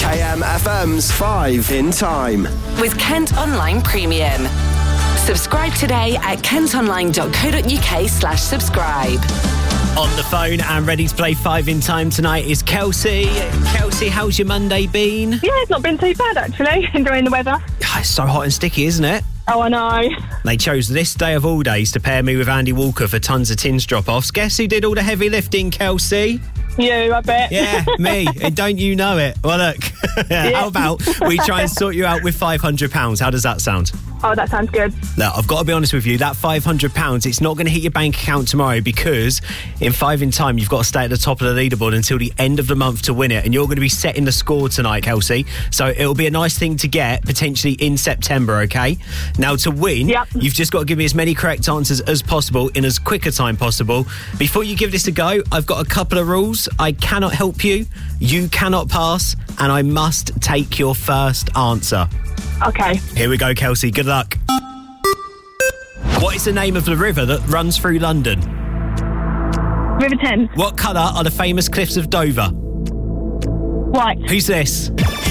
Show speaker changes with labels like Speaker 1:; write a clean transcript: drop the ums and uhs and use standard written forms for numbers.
Speaker 1: KMFM's 5 in Time.
Speaker 2: With Kent Online Premium. Subscribe today at kentonline.co.uk/subscribe.
Speaker 3: On the phone and ready to play 5 in Time tonight is Kelsey. Kelsey, how's your Monday been?
Speaker 4: Yeah, it's not been too bad, actually. Enjoying the weather.
Speaker 3: It's so hot and sticky, isn't it?
Speaker 4: Oh, I know.
Speaker 3: They chose this day of all days to pair me with Andy Walker for tons of tins drop-offs. Guess who did all the heavy lifting, Kelsey?
Speaker 4: You, I bet.
Speaker 3: Yeah, me. And don't you know it? Well, look, how about we try and sort you out with £500? How does that sound?
Speaker 4: Oh, that sounds good.
Speaker 3: Now, I've got to be honest with you, that £500, it's not going to hit your bank account tomorrow because in 5 in Time, you've got to stay at the top of the leaderboard until the end of the month to win it. And you're going to be setting the score tonight, Kelsey. So it'll be a nice thing to get potentially in September, OK? Now, to win, You've just got to give me as many correct answers as possible in as quick a time possible. Before you give this a go, I've got a couple of rules. I cannot help you, you cannot pass, and I must take your first answer.
Speaker 4: Okay.
Speaker 3: Here we go, Kelsey. Good luck. What is the name of the river that runs through London?
Speaker 4: River Thames.
Speaker 3: What colour are the famous cliffs of Dover?
Speaker 4: White.
Speaker 3: Who's this?